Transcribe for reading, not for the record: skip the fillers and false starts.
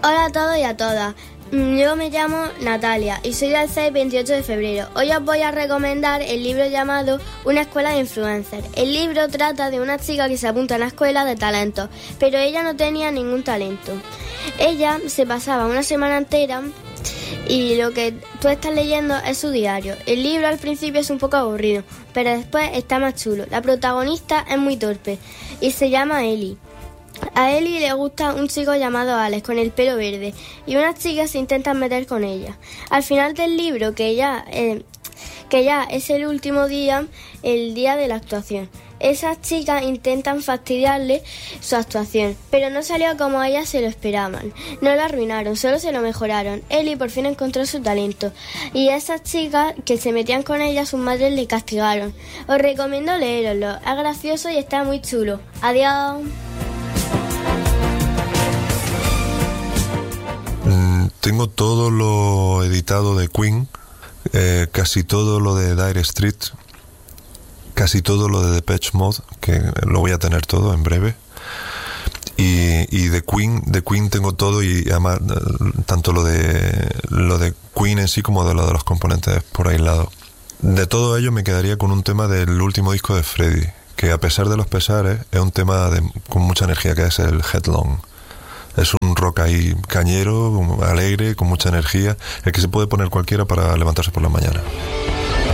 Hola a todos y a todas. Yo me llamo Natalia y soy del CES 28 de febrero. Hoy os voy a recomendar el libro llamado Una escuela de influencers. El libro trata de una chica que se apunta a una escuela de talentos, pero ella no tenía ningún talento. Ella se pasaba una semana entera y lo que tú estás leyendo es su diario. El libro al principio es un poco aburrido, pero después está más chulo. La protagonista es muy torpe y se llama Ellie. A Ellie le gusta un chico llamado Alex con el pelo verde y unas chicas se intentan meter con ella. Al final del libro, que ya es el último día, el día de la actuación, esas chicas intentan fastidiarle su actuación, pero no salió como ellas se lo esperaban. No lo arruinaron, solo se lo mejoraron. Ellie por fin encontró su talento y esas chicas que se metían con ella, sus madres le castigaron. Os recomiendo leeroslo, es gracioso y está muy chulo. Adiós. Tengo todo lo editado de Queen, casi todo lo de Dire Straits, casi todo lo de Depeche Mode, que lo voy a tener todo en breve. Y de Queen tengo todo, y además tanto lo de Queen en sí como de lo de los componentes por aislado. De todo ello me quedaría con un tema del último disco de Freddie, que a pesar de los pesares es un tema con mucha energía, que es el Headlong. Es un rock ahí cañero, alegre, con mucha energía, el que se puede poner cualquiera para levantarse por la mañana.